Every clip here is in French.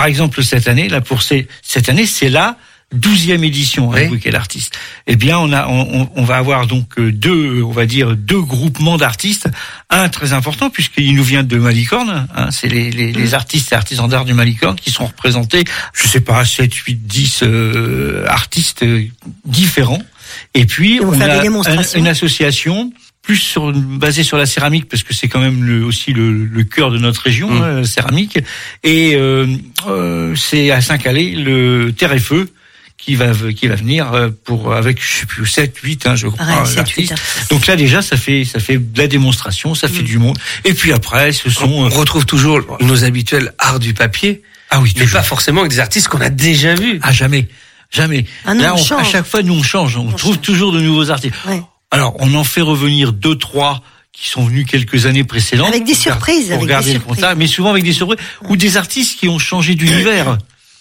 par exemple, cette année, c'est la 12e édition, oui. Week-end Artiste. Eh bien, on va avoir donc deux groupements d'artistes. Un très important, puisqu'il nous vient de Malicorne, hein, c'est les artistes et artisans d'art du Malicorne qui sont représentés, je sais pas, 7, 8, 10 artistes différents. Et puis, on a une association basée sur la céramique, parce que c'est quand même aussi le cœur de notre région, la céramique. Et c'est à Saint-Calais, le Terre et Feu, qui va venir avec, je sais plus, 7, 8, je crois, artistes. Donc là, déjà, ça fait de la démonstration, ça fait du monde. Et puis après, on retrouve toujours nos habituels arts du papier. Ah oui, mais pas forcément avec des artistes qu'on a déjà vus. Ah, jamais. Ah non, là, à chaque fois, nous, on change. On trouve toujours de nouveaux artistes. Ouais. Alors, on en fait revenir 2, 3 qui sont venus quelques années précédentes. Avec des surprises. Pour regarder le contact, mais souvent avec des surprises. Ouais. Ou des artistes qui ont changé d'univers.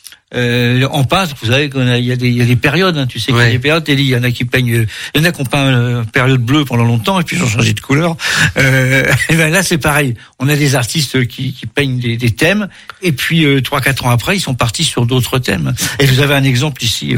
En peintre, vous savez il y a des périodes, hein, tu sais qu'il y a des périodes, il y en a qui peignent, il y en a qui ont peint période bleue pendant longtemps et puis ils ont changé de couleur. Et ben là c'est pareil, on a des artistes qui peignent des thèmes et puis 3-4 ans après ils sont partis sur d'autres thèmes. Et vous avez un exemple ici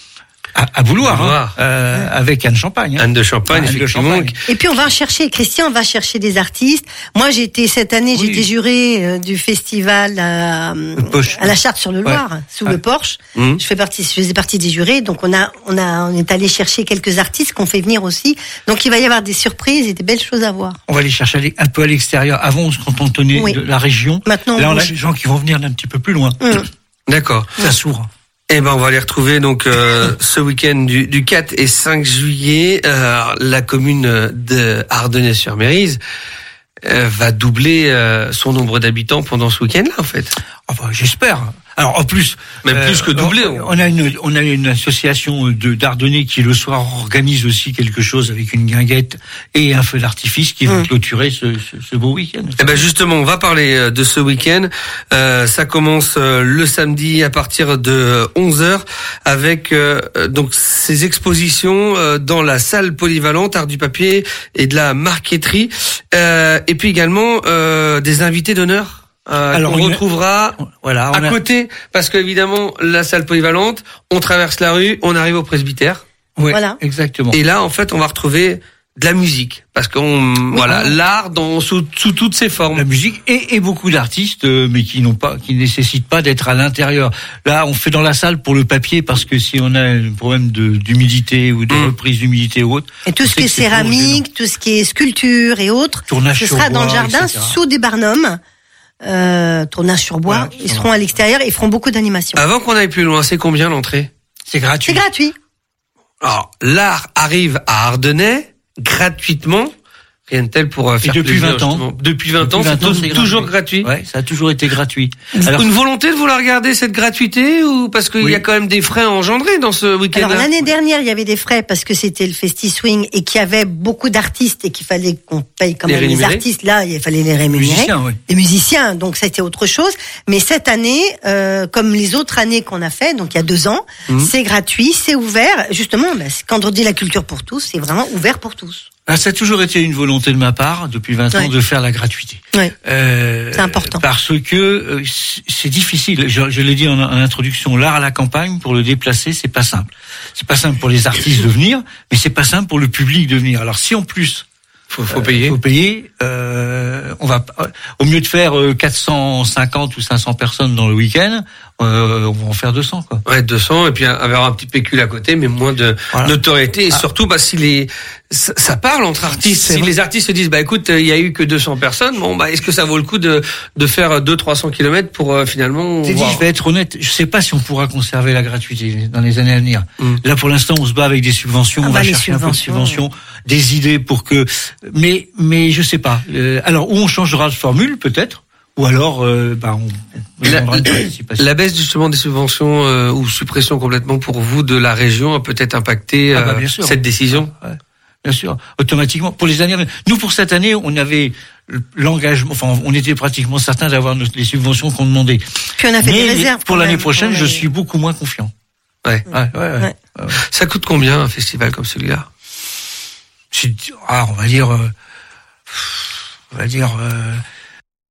à Bouloir, avec Anne Champagne. Anne de Champagne, effectivement. Et puis Christian va chercher des artistes. Moi, cette année, j'étais jurée du festival à la Charte-sur-le-Loir, sous le Porche. Je faisais partie des jurés, donc on est allé chercher quelques artistes qu'on fait venir aussi. Donc il va y avoir des surprises et des belles choses à voir. On va les chercher un peu à l'extérieur. Avant, quand on tenait de la région, maintenant, là on a des gens qui vont venir d'un petit peu plus loin. D'accord. Ça s'ouvre. Eh ben, on va les retrouver donc ce week-end du 4 et 5 juillet. La commune de Ardennais-sur-Mérise va doubler son nombre d'habitants pendant ce week-end-là, en fait. Enfin, j'espère. Alors en plus, même plus que doubler. On a une association d'Ardennais qui le soir organise aussi quelque chose avec une guinguette et un feu d'artifice qui va clôturer ce beau week-end. Eh ben justement, on va parler de ce week-end. Ça commence le samedi à partir de 11h avec donc ces expositions dans la salle polyvalente art du papier et de la marqueterie et puis également des invités d'honneur. Alors on retrouvera à côté, parce qu'évidemment la salle polyvalente, on traverse la rue, on arrive au presbytère. Oui, exactement. Et là, en fait, on va retrouver de la musique, parce l'art sous toutes ses formes. La musique et beaucoup d'artistes, mais qui nécessitent pas d'être à l'intérieur. Là, on fait dans la salle pour le papier, parce que si on a un problème d'humidité ou de reprise d'humidité ou autre. Et tout ce qui est céramique, tout ce qui est sculpture et autres, ce sera dans le jardin, etc. Sous des barnums. Tournage sur bois, ils seront à l'extérieur et ils feront beaucoup d'animations. Avant qu'on aille plus loin, c'est combien l'entrée ? C'est gratuit. C'est gratuit. Alors, l'art arrive à Ardennais gratuitement. Rien de tel pour faire depuis plaisir, 20 ans. Depuis 20 ans, c'est toujours gratuit. Ouais, ça a toujours été gratuit. Alors, une volonté de vouloir garder cette gratuité ou parce qu'il y a quand même des frais engendrés dans ce week-end? Alors, l'année dernière, il y avait des frais parce que c'était le Festi Swing et qu'il y avait beaucoup d'artistes et qu'il fallait qu'on paye quand même les artistes. Là, il fallait les rémunérer. Les musiciens, donc ça c'était autre chose. Mais cette année, comme les autres années qu'on a fait, donc il y a 2 ans, c'est gratuit, c'est ouvert. Justement, quand on dit la culture pour tous, c'est vraiment ouvert pour tous. Ça a toujours été une volonté de ma part, depuis 20 ans, de faire la gratuité. Oui. C'est important. Parce que c'est difficile. Je l'ai dit en introduction, l'art à la campagne, pour le déplacer, c'est pas simple. C'est pas simple pour les artistes de venir, mais c'est pas simple pour le public de venir. Alors si en plus faut payer. On va au mieux de faire 450 ou 500 personnes dans le week-end, on va en faire 200 quoi. Ouais, 200 et puis avoir un petit pécule à côté, mais moins de notoriété et surtout ça parle entre artistes. Si les artistes se disent écoute, il y a eu que 200 personnes, est-ce que ça vaut le coup de faire 200-300 km pour finalement je vais être honnête, je sais pas si on pourra conserver la gratuité dans les années à venir. Là pour l'instant, on se bat avec des subventions, on va chercher un peu de subventions, des idées pour que mais je sais pas. Alors où on changera de formule peut-être. Ou alors, la baisse justement des subventions ou suppression complètement pour vous de la région a peut-être impacté cette décision. Bien sûr, automatiquement. Pour les années, nous pour cette année, on avait l'engagement. Enfin, on était pratiquement certain d'avoir les subventions qu'on demandait. Puis on a fait des réserves. Pour l'année prochaine, je suis beaucoup moins confiant. Ouais. Ça coûte combien un festival comme celui-là ? On va dire.